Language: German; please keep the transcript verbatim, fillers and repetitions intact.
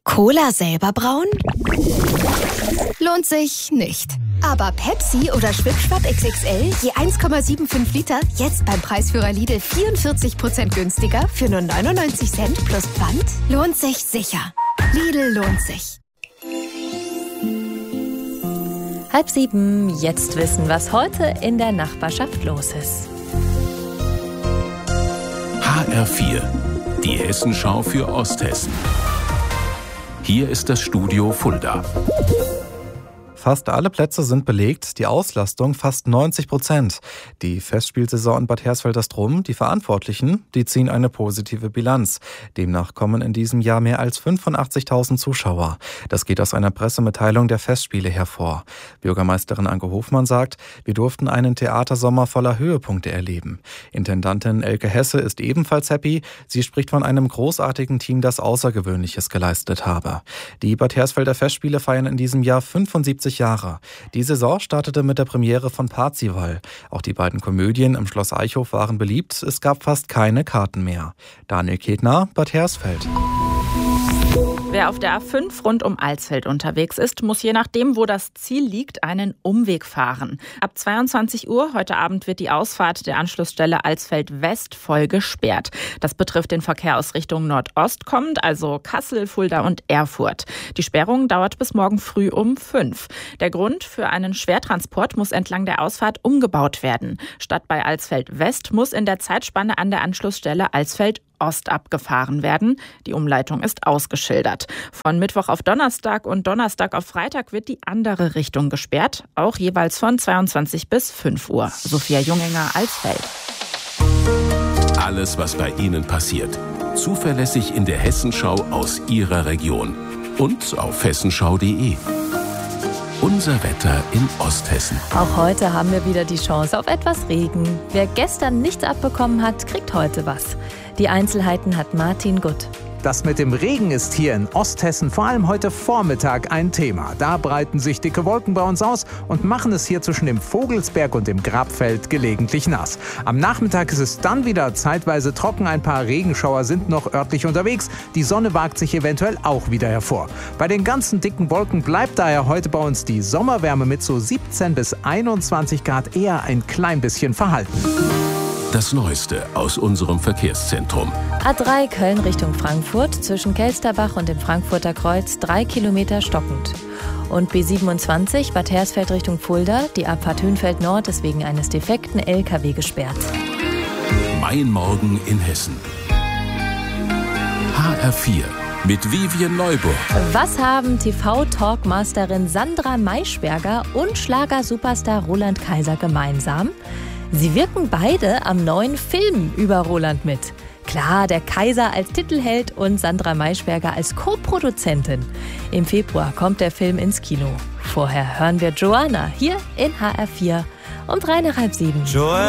Cola selber brauen? Lohnt sich nicht. Aber Pepsi oder Schwipschwapp X X L je eins Komma fünfundsiebzig Liter jetzt beim Preisführer Lidl vierundvierzig Prozent günstiger für nur neunundneunzig Cent plus Pfand? Lohnt sich sicher. Lidl lohnt sich. Halb sieben, jetzt wissen, was heute in der Nachbarschaft los ist. H R vier, die Hessenschau für Osthessen. Hier ist das Studio Fulda. Fast alle Plätze sind belegt, die Auslastung fast neunzig Prozent. Die Festspielsaison in Bad Hersfeld-Drum, die Verantwortlichen, die ziehen eine positive Bilanz. Demnach kommen in diesem Jahr mehr als fünfundachtzigtausend Zuschauer. Das geht aus einer Pressemitteilung der Festspiele hervor. Bürgermeisterin Anke Hofmann sagt, wir durften einen Theatersommer voller Höhepunkte erleben. Intendantin Elke Hesse ist ebenfalls happy. Sie spricht von einem großartigen Team, das Außergewöhnliches geleistet habe. Die Bad Hersfelder Festspiele feiern in diesem Jahr fünfundsiebzig Jahre. Die Saison startete mit der Premiere von Parzival. Auch die beiden Komödien im Schloss Eichhof waren beliebt. Es gab fast keine Karten mehr. Daniel Ketner, Bad Hersfeld. Wer auf der A fünf rund um Alsfeld unterwegs ist, muss je nachdem, wo das Ziel liegt, einen Umweg fahren. Ab zweiundzwanzig Uhr heute Abend wird die Ausfahrt der Anschlussstelle Alsfeld West voll gesperrt. Das betrifft den Verkehr aus Richtung Nordost kommend, also Kassel, Fulda und Erfurt. Die Sperrung dauert bis morgen früh um fünf. Der Grund: für einen Schwertransport muss entlang der Ausfahrt umgebaut werden. Statt bei Alsfeld West muss in der Zeitspanne an der Anschlussstelle Alsfeld Ost abgefahren werden. Die Umleitung ist ausgeschildert. Von Mittwoch auf Donnerstag und Donnerstag auf Freitag wird die andere Richtung gesperrt, auch jeweils von zweiundzwanzig bis fünf Uhr. Sophia Junginger, Alsfeld. Alles, was bei Ihnen passiert, zuverlässig in der Hessenschau aus Ihrer Region und auf hessenschau punkt de. Unser Wetter in Osthessen. Auch heute haben wir wieder die Chance auf etwas Regen. Wer gestern nichts abbekommen hat, kriegt heute was. Die Einzelheiten hat Martin Gutt. Das mit dem Regen ist hier in Osthessen vor allem heute Vormittag ein Thema. Da breiten sich dicke Wolken bei uns aus und machen es hier zwischen dem Vogelsberg und dem Grabfeld gelegentlich nass. Am Nachmittag ist es dann wieder zeitweise trocken. Ein paar Regenschauer sind noch örtlich unterwegs. Die Sonne wagt sich eventuell auch wieder hervor. Bei den ganzen dicken Wolken bleibt daher heute bei uns die Sommerwärme mit so siebzehn bis einundzwanzig Grad eher ein klein bisschen verhalten. Das Neueste aus unserem Verkehrszentrum. A drei Köln Richtung Frankfurt, zwischen Kelsterbach und dem Frankfurter Kreuz, drei Kilometer stockend. Und B siebenundzwanzig Bad Hersfeld Richtung Fulda, die Abfahrt Hünfeld Nord ist wegen eines defekten L K W gesperrt. Mein Morgen in Hessen. H R vier mit Vivian Neuburg. Was haben T V-Talkmasterin Sandra Maischberger und Schlager-Superstar Roland Kaiser gemeinsam? Sie wirken beide am neuen Film über Roland mit. Klar, der Kaiser als Titelheld und Sandra Maischberger als Co-Produzentin. Im Februar kommt der Film ins Kino. Vorher hören wir Joanna hier in H R vier um drei nach halb sieben.